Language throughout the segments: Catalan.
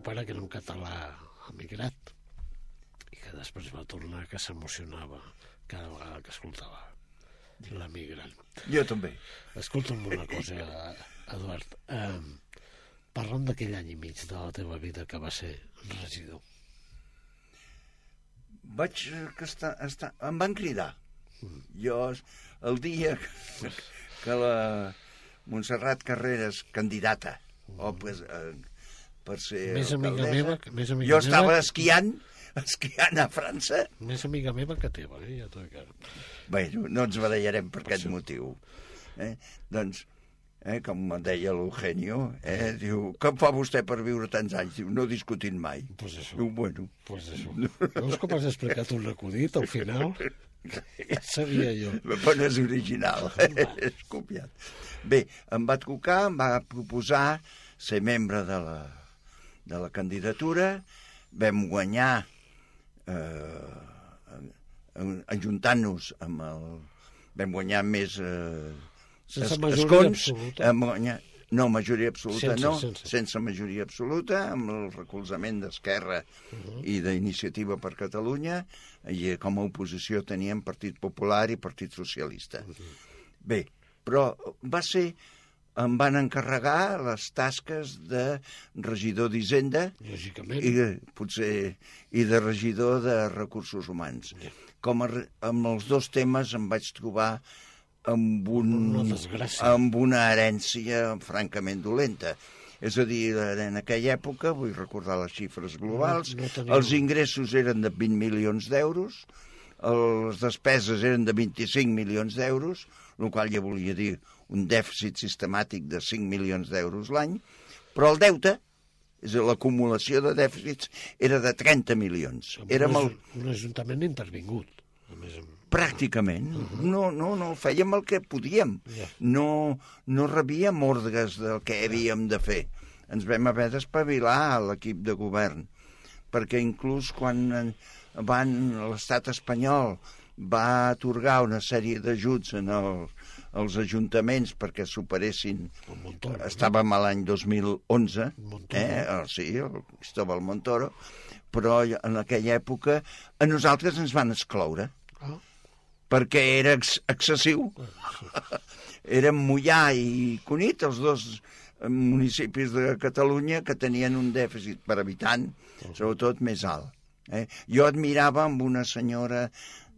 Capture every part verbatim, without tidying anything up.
pare, que era un català emigrat, i que després va tornar, que s'emocionava cada vegada que escoltava l'emigrant. Jo també. Escolta'm una cosa, Eduard. Eh, parlant d'aquell any i mig de la teva vida que va ser regidor. Vaig que estar, estar, em van cridar. Mm. Jo, el dia que, que la Montserrat Carreras, candidata, mm. o pues, eh, per ser més amiga alcaldessa, meva, més amiga jo estava meva, esquiant, esquiant a França. Més amiga meva que teva, eh? Ja que... Bé, no ens barallarem per, per aquest això. Motiu. Eh? Doncs, eh, com em deia l'Eugenio, eh, diu, com fa vostè per viure tants anys? Diu, no discutint mai. Pues això. Diu, bueno. Pues això. Veus com has explicat un acudit al final? Ja sabia jo. Però no és original, és copiat. Bé, em va tocar, em va proposar ser membre de la, de la candidatura, vam guanyar eh, ajuntant-nos amb el... vam guanyar més eh, sense es, majoria escons, absoluta. Amb guanyar, no, majoria absoluta sense, no, sense. sense majoria absoluta, amb el recolzament d'Esquerra uh-huh. i d'Iniciativa per Catalunya, i com a oposició teníem Partit Popular i Partit Socialista. Uh-huh. Bé, però va ser... em van encarregar les tasques de regidor d'Hisenda i, potser, i de regidor de Recursos Humans. Yeah. Com a, amb els dos temes em vaig trobar amb, un, una amb una herència francament dolenta. És a dir, en aquella època, vull recordar les xifres globals, no, no teniu... els ingressos eren de vint milions d'euros, les despeses eren de vint-i-cinc milions d'euros, el qual ja volia dir un dèficit sistemàtic de cinc milions d'euros l'any, però el deute, és a dir, l'acumulació de dèficits, era de trenta milions. Érem el... un ajuntament intervingut. A més, amb... Pràcticament. Uh-huh. No, no, no, fèiem el que podíem. Yeah. No, no rebíem ordres del que havíem de fer. Ens vam haver d'espavilar a l'equip de govern, perquè inclús quan van l'estat espanyol va atorgar una sèrie d'ajuts en el, els ajuntaments perquè superessin... Montoro, estàvem a l'any dos mil onze, eh? Sí, el Cristóbal Montoro, però en aquella època a nosaltres ens van excloure, ah. perquè era ex excessiu. Ah, sí. Érem Moià i Cunit, els dos municipis de Catalunya que tenien un dèficit per habitant, uh-huh. sobretot més alt. Eh? Jo admirava amb una senyora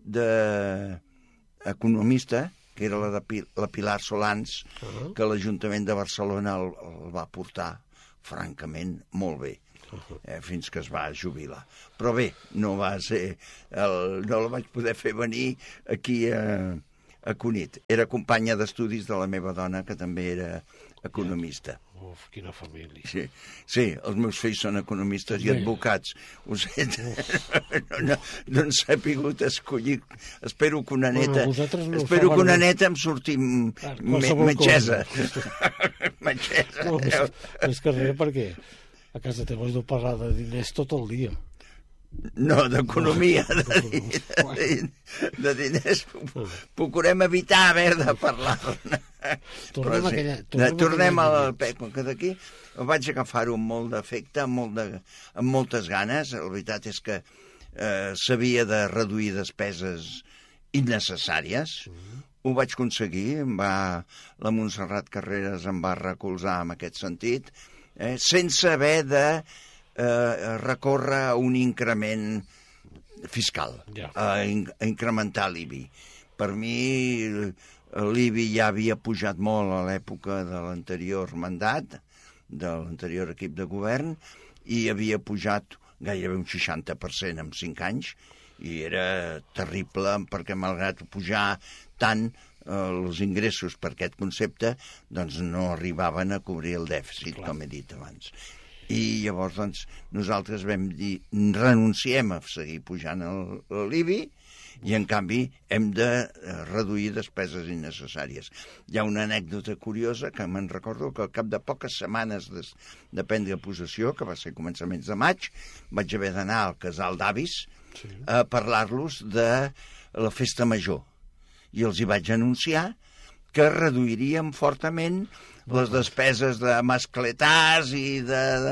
de economista, que era la de Pil la Pilar Solans, uh-huh. que l'Ajuntament de Barcelona el, el va portar francament molt bé, uh-huh. eh, fins que es va jubilar. Però bé, no va ser el, no la vaig poder fer venir aquí a, a Cunit. Era companya d'estudis de la meva dona, que també era economista. Uf, quina família. Sí, sí, els meus fills són economistes i advocats. Ho sé, no, no, no en s'ha pogut escollir. Espero que una neta, bueno, no espero que una neta em surti metgessa. Metgessa. No, més, més que res, perquè a casa teva has de parlar de diners tot el dia. No, d'economia, de, de, de, de diners. Procurem evitar haver de parlar-ne. Tornem, sí, aquella, tornem, tornem al que d'aquí. Vaig agafar-ho amb molt d'efecte, amb, molt de, amb moltes ganes. La veritat és que eh, s'havia de reduir despeses innecessàries. Mm-hmm. Ho vaig aconseguir. Em va, la Montserrat Carreras em va recolzar en aquest sentit, eh, sense haver de eh, recórrer a un increment fiscal, yeah. a, in, a incrementar l'I B I. Per mi l'I B I ja havia pujat molt a l'època de l'anterior mandat, de l'anterior equip de govern, i havia pujat gairebé un seixanta per cent en cinc anys, i era terrible perquè malgrat pujar tant eh, els ingressos per aquest concepte, doncs no arribaven a cobrir el dèficit, clar, com he dit abans. I llavors doncs, nosaltres vam dir renunciem a seguir pujant l'I B I i en canvi hem de reduir despeses innecessàries. Hi ha una anècdota curiosa que me'n recordo que al cap de poques setmanes de, de prendre possessió, que va ser començaments de maig, vaig haver d'anar al casal d'avis sí. a parlar-los de la festa major. I els hi vaig anunciar que reduiríem fortament les despeses de mascletars i de, de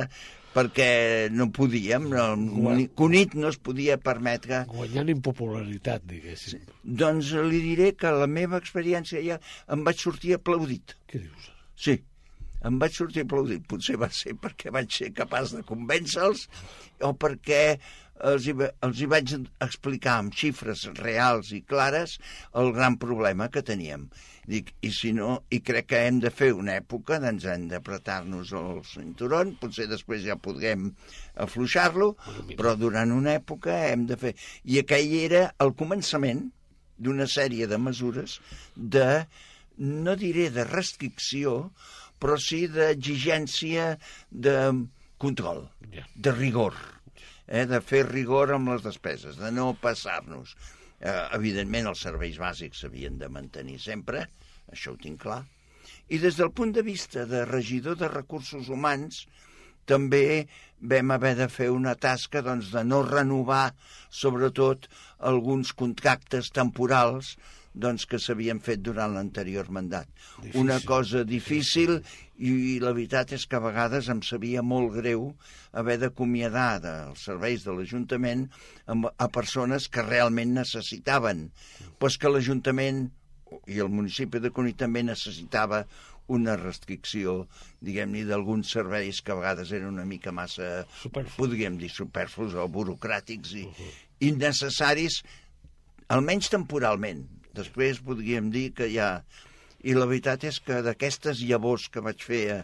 perquè no podíem, el Cunit no es podia permetre... Guanyant impopularitat, diguéssim. Doncs li diré que la meva experiència ja em vaig sortir aplaudit. Què dius? Sí, em vaig sortir aplaudit. Potser va ser perquè vaig ser capaç de convèncer-los o perquè els hi, els hi vaig explicar amb xifres reals i clares el gran problema que teníem. Dic, i si no, i crec que hem de fer una època, doncs hem d'apretar-nos el cinturón, potser després ja podrem afluixar-lo, però durant una època hem de fer... I aquell era el començament d'una sèrie de mesures de, no diré de restricció, però sí d'exigència de control, de rigor, eh, de fer rigor amb les despeses, de no passar-nos. Eh, evidentment, els serveis bàsics s'havien de mantenir sempre, això ho tinc clar. I des del punt de vista de regidor de recursos humans, també vam haver de fer una tasca doncs, de no renovar, sobretot, alguns contractes temporals doncs, que s'havien fet durant l'anterior mandat. Difícil. Una cosa difícil i la veritat és que a vegades em sabia molt greu haver d'acomiadar dels serveis de l'Ajuntament a persones que realment necessitaven. Pues que l'Ajuntament i el municipi de Cunit també necessitava una restricció, diguem-ne, d'alguns serveis que a vegades eren una mica massa, superflus. Podríem dir, superflus o burocràtics i uh-huh. innecessaris, almenys temporalment. Després podríem dir que hi ha... I la veritat és que d'aquestes llavors que vaig fer eh,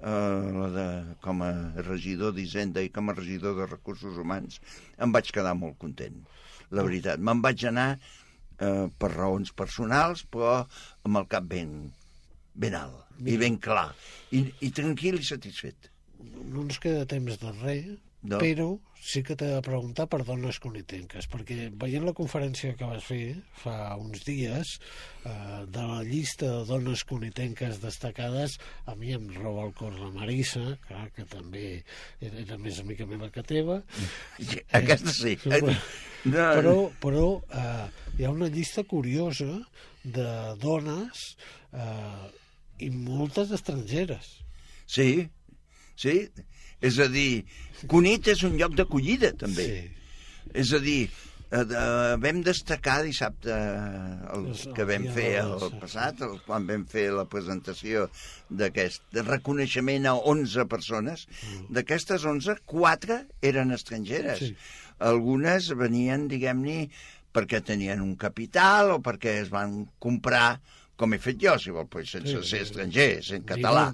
de, com a regidor d'Hisenda i com a regidor de Recursos Humans, em vaig quedar molt content, la veritat. Me'n vaig anar eh, per raons personals, però amb el cap ben, ben alt i ben clar, i, i tranquil i satisfet. No ens queda temps de res, no. Però sí que t'he de preguntar per dones conitenques, perquè veient la conferència que vas fer fa uns dies, eh, de la llista de dones conitenques destacades, a mi em roba el cor la Marissa, clar, que també era, era més amiga meva que teva. Sí, aquesta sí. Eh, no. Però, però eh, hi ha una llista curiosa de dones eh, i moltes estrangeres. Sí, sí. És a dir, Cunit és un lloc d'acollida, també. Sí. És a dir, eh, vam destacar dissabte el que vam fer el passat, el, quan vam fer la presentació d'aquest reconeixement a onze persones. Mm. D'aquestes onze, quatre eren estrangeres. Sí. Algunes venien, diguem-ne, perquè tenien un capital o perquè es van comprar, com he fet jo, si vol, pues, sense sí, ser estranger, sent català.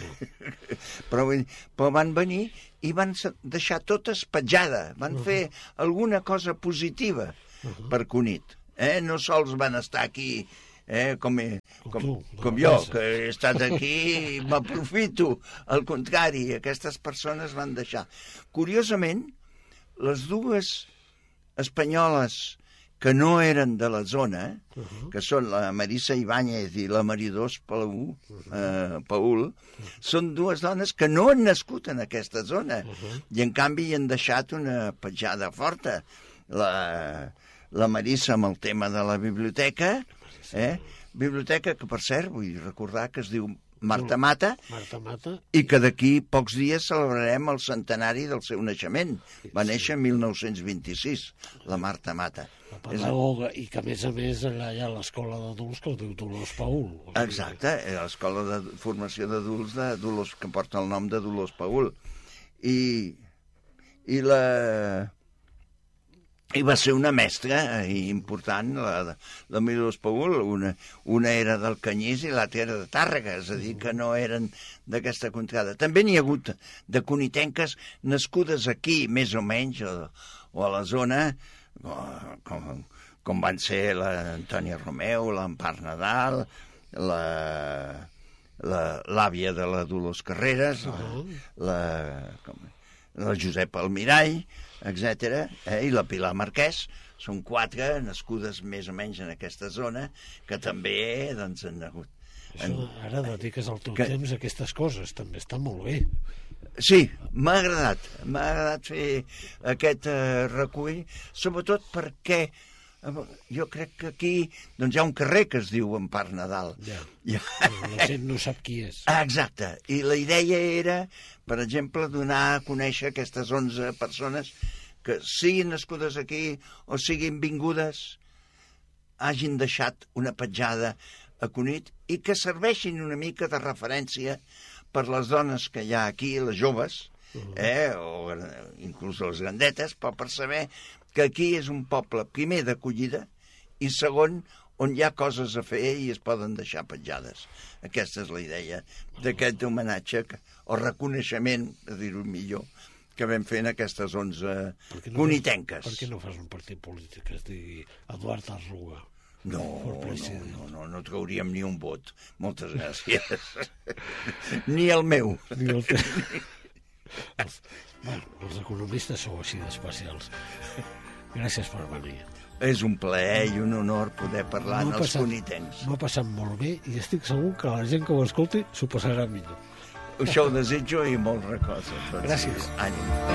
però, però van venir i van deixar tot espatjada, van uh-huh. fer alguna cosa positiva uh-huh. per Cunit. Eh? No sols van estar aquí eh? com, he, com, com, com jo, que he estat aquí i m'aprofito. Al contrari, aquestes persones van deixar. Curiosament, les dues espanyoles que no eren de la zona, uh-huh. que són la Marissa Ibáñez i la Maridós Paul, uh-huh. eh, Paul, uh-huh. són dues dones que no han nascut en aquesta zona, uh-huh. i en canvi hi han deixat una petjada forta. La, la Marissa amb el tema de la biblioteca, eh? biblioteca que, per cert, vull recordar que es diu Marta Mata, Marta Mata, i que d'aquí pocs dies celebrarem el centenari del seu naixement. Va néixer en mil nou-cents vint-i-sis, la Marta Mata. La pedagoga, i que a més a més allà hi ha l'escola d'adults que es diu Dolors Paul. Exacte, l'escola de formació d'adults de Dolors, que porta el nom de Dolors Paul. I, i la... I va ser una mestra important, la, la Maridós Paul. Una, una era del Canyís i l'altra era de Tàrrega, és a dir, que no eren d'aquesta contrada. També n'hi ha hagut de conitenques nascudes aquí, més o menys, o, o a la zona, com, com van ser l'Antònia Romeu, l'Empar Nadal, la, la, l'àvia de la Dolors Carreras, la, la, com, la Josepa Almirall, etcètera, eh? I la Pilar Marquès. Són quatre nascudes més o menys en aquesta zona que també doncs, han hagut... Això, ara dediques el teu que... temps a aquestes coses, també està molt bé. Sí, m'ha agradat. M'ha agradat fer aquest eh, recull, sobretot perquè Jo crec que aquí doncs, hi ha un carrer que es diu en Parc Nadal. Ja. Ja. La gent no sap qui és. Exacte. I la idea era, per exemple, donar a conèixer aquestes onze persones que siguin nascudes aquí o siguin vingudes, hagin deixat una petjada a Cunit i que serveixin una mica de referència per les dones que hi ha aquí, les joves, eh, o inclús les grandetes, però per saber que aquí és un poble, primer, d'acollida, i segon, on hi ha coses a fer i es poden deixar petjades. Aquesta és la idea d'aquest homenatge, o reconeixement, a dir-ho millor, que vam fer en aquestes onze no cunitenques. Per què no fas un partit polític que es digui Eduard Arruga? No, no, no, no, no trauríem ni un vot. Moltes gràcies. Ni el meu. Ni el teu. Els, bueno, els economistes sou així d'especials. Gràcies per venir. És un plaer i un honor poder parlar en els cunitencs. M'ha passat molt bé i estic segur que la gent que ho escolti s'ho passarà millor. Això ho desitjo i molt records. Gràcies. Ànim.